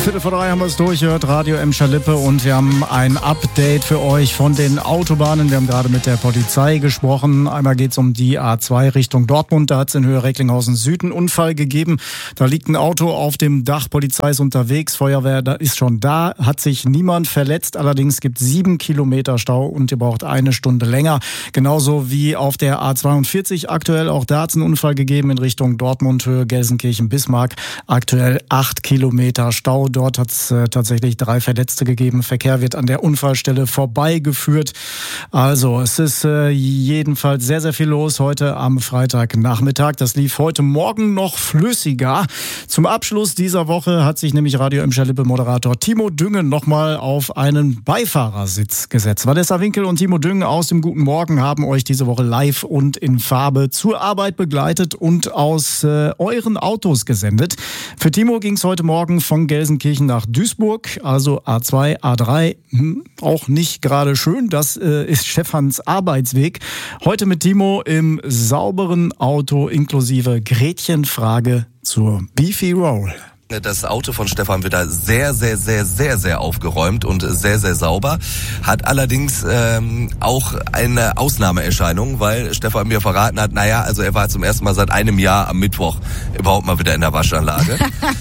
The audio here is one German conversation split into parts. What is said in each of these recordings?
2:15 haben wir es durchgehört, Radio Emscher Lippe, und wir haben ein Update für euch von den Autobahnen. Wir haben gerade mit der Polizei gesprochen. Einmal geht es um die A2 Richtung Dortmund. Da hat es in Höhe Recklinghausen Süd einen Unfall gegeben. Da liegt ein Auto auf dem Dach, Polizei ist unterwegs, Feuerwehr ist schon da, hat sich niemand verletzt. Allerdings gibt es 7 Kilometer Stau und ihr braucht 1 Stunde länger. Genauso wie auf der A42 aktuell. Auch da hat es einen Unfall gegeben in Richtung Dortmund, Höhe Gelsenkirchen-Bismarck. Aktuell 8 Kilometer Stau. Dort hat es tatsächlich 3 Verletzte gegeben. Verkehr wird an der Unfallstelle vorbeigeführt. Also es ist jedenfalls sehr, sehr viel los heute am Freitagnachmittag. Das lief heute Morgen noch flüssiger. Zum Abschluss dieser Woche hat sich nämlich Radio Emscher Lippe Moderator Timo Düngen nochmal auf einen Beifahrersitz gesetzt. Vanessa Winkel und Timo Düngen aus dem Guten Morgen haben euch diese Woche live und in Farbe zur Arbeit begleitet und aus euren Autos gesendet. Für Timo ging es heute Morgen von Gelsenkirchen nach Duisburg, also A2, A3, auch nicht gerade schön. Das ist Stefans Arbeitsweg. Heute mit Timo im sauberen Auto inklusive Gretchenfrage zur Beefy Roll. Das Auto von Stefan wird da sehr, sehr, sehr, sehr, sehr aufgeräumt und sehr, sehr sauber. Hat allerdings auch eine Ausnahmeerscheinung, weil Stefan mir verraten hat, also er war zum ersten Mal seit einem Jahr am Mittwoch überhaupt mal wieder in der Waschanlage.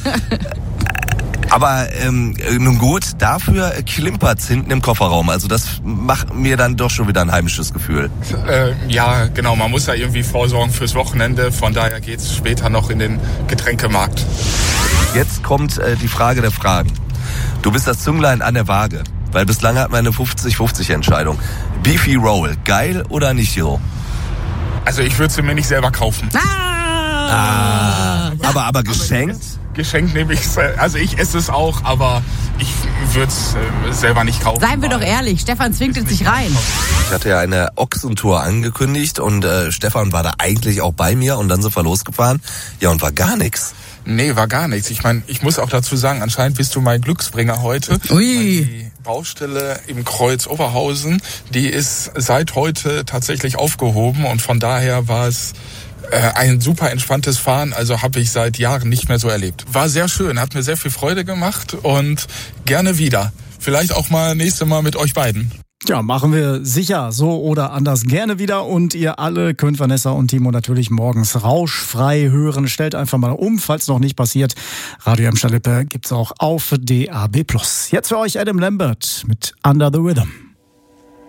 Aber nun gut, dafür klimpert's hinten im Kofferraum. Also das macht mir dann doch schon wieder ein heimisches Gefühl. Ja, genau. Man muss ja irgendwie vorsorgen fürs Wochenende. Von daher geht's später noch in den Getränkemarkt. Jetzt kommt die Frage der Fragen. Du bist das Zünglein an der Waage, weil bislang hatten wir eine 50-50 Entscheidung. Beefy Roll, geil oder nicht so? Also ich würde sie mir nicht selber kaufen. Aber geschenkt? Geschenkt nehme ich es. Also ich esse es auch, aber ich würde es selber nicht kaufen. Seien wir doch ehrlich, Stefan zwinkelt sich rein. Ich hatte ja eine Ochsentour angekündigt und Stefan war da eigentlich auch bei mir und dann sind wir losgefahren. Ja, und war gar nichts. Nee, war gar nichts. Ich meine, ich muss auch dazu sagen, anscheinend bist du mein Glücksbringer heute. Ui. Die Baustelle im Kreuz Oberhausen, die ist seit heute tatsächlich aufgehoben und von daher war es ein super entspanntes Fahren, also habe ich seit Jahren nicht mehr so erlebt. War sehr schön, hat mir sehr viel Freude gemacht und gerne wieder. Vielleicht auch mal nächstes Mal mit euch beiden. Ja, machen wir sicher so oder anders gerne wieder, und ihr alle könnt Vanessa und Timo natürlich morgens rauschfrei hören. Stellt einfach mal um, falls noch nicht passiert. Radio Emscher Lippe gibt's auch auf DAB+. Jetzt für euch Adam Lambert mit Under the Rhythm.